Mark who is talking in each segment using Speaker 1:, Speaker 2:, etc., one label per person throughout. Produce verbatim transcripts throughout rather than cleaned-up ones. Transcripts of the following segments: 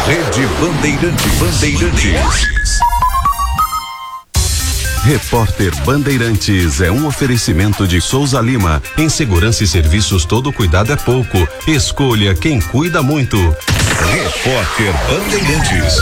Speaker 1: Rede Bandeirantes. Bandeirantes.
Speaker 2: Repórter Bandeirantes é um oferecimento de Souza Lima. Em segurança e serviços, todo cuidado é pouco. Escolha quem cuida muito.
Speaker 1: Repórter Bandeirantes.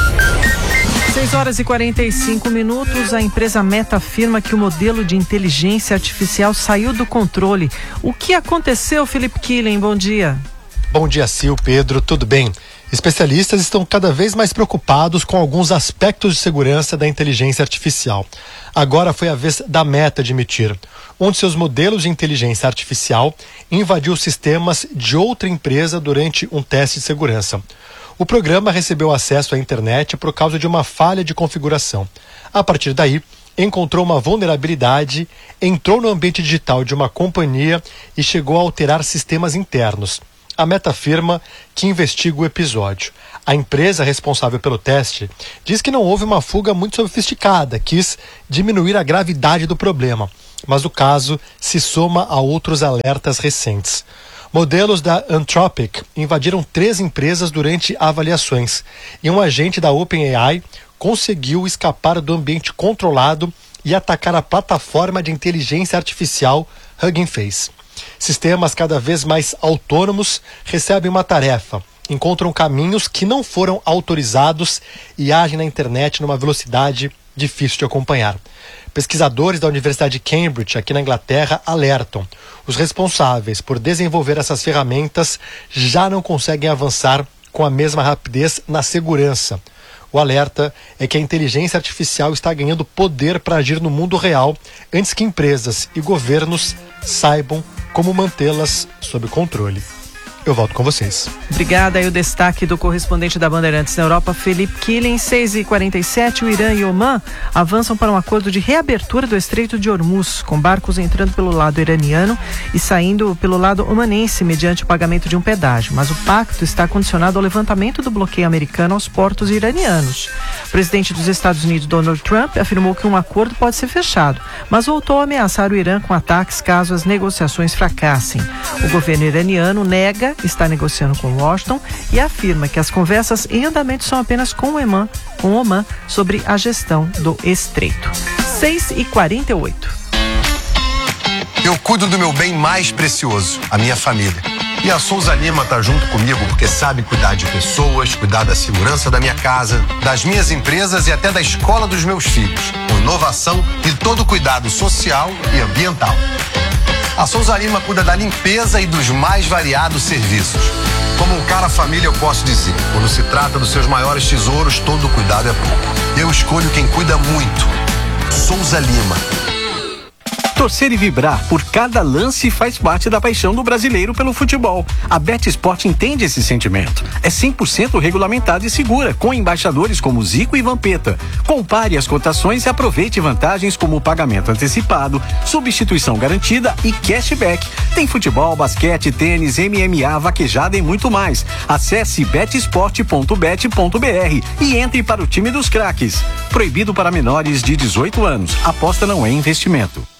Speaker 3: seis horas e quarenta e cinco minutos, a empresa Meta afirma que o modelo de inteligência artificial saiu do controle. O que aconteceu, Felipe Killen? Bom dia.
Speaker 4: Bom dia, Sil, Pedro, tudo bem? Especialistas estão cada vez mais preocupados com alguns aspectos de segurança da inteligência artificial. Agora foi a vez da Meta admitir. Um de seus modelos de inteligência artificial invadiu sistemas de outra empresa durante um teste de segurança. O programa recebeu acesso à internet por causa de uma falha de configuração. A partir daí, encontrou uma vulnerabilidade, entrou no ambiente digital de uma companhia e chegou a alterar sistemas internos. A Meta afirma que investiga o episódio. A empresa responsável pelo teste diz que não houve uma fuga muito sofisticada, quis diminuir a gravidade do problema, mas o caso se soma a outros alertas recentes. Modelos da Anthropic invadiram três empresas durante avaliações e um agente da OpenAI conseguiu escapar do ambiente controlado e atacar a plataforma de inteligência artificial Hugging Face. Sistemas cada vez mais autônomos recebem uma tarefa, encontram caminhos que não foram autorizados e agem na internet numa velocidade difícil de acompanhar. Pesquisadores da Universidade de Cambridge, aqui na Inglaterra, alertam. Os responsáveis por desenvolver essas ferramentas já não conseguem avançar com a mesma rapidez na segurança. O alerta é que a inteligência artificial está ganhando poder para agir no mundo real antes que empresas e governos saibam como mantê-las sob controle. Eu volto com vocês.
Speaker 3: Obrigada. Aí o destaque do correspondente da Bandeirantes na Europa, Felipe Killen. seis e quarenta e sete, o Irã e Omã avançam para um acordo de reabertura do Estreito de Hormuz, com barcos entrando pelo lado iraniano e saindo pelo lado omanense, mediante o pagamento de um pedágio. Mas o pacto está condicionado ao levantamento do bloqueio americano aos portos iranianos. O presidente dos Estados Unidos, Donald Trump, afirmou que um acordo pode ser fechado, mas voltou a ameaçar o Irã com ataques caso as negociações fracassem. O governo iraniano nega está negociando com Washington e afirma que as conversas em andamento são apenas com o Oman, com o Oman sobre a gestão do estreito. seis e quarenta e oito.
Speaker 5: Eu cuido do meu bem mais precioso, a minha família. E a Souza Lima tá junto comigo porque sabe cuidar de pessoas, cuidar da segurança da minha casa, das minhas empresas e até da escola dos meus filhos, com inovação e todo cuidado social e ambiental. A Souza Lima cuida da limpeza e dos mais variados serviços. Como um cara família, eu posso dizer, quando se trata dos seus maiores tesouros, todo cuidado é pouco. Eu escolho quem cuida muito. Souza Lima.
Speaker 6: Torcer e vibrar por cada lance faz parte da paixão do brasileiro pelo futebol. A BetSport entende esse sentimento. É cem por cento regulamentada e segura, com embaixadores como Zico e Vampeta. Compare as cotações e aproveite vantagens como pagamento antecipado, substituição garantida e cashback. Tem futebol, basquete, tênis, M M A, vaquejada e muito mais. Acesse betsport ponto bet ponto br e entre para o time dos craques. Proibido para menores de dezoito anos. Aposta não é investimento.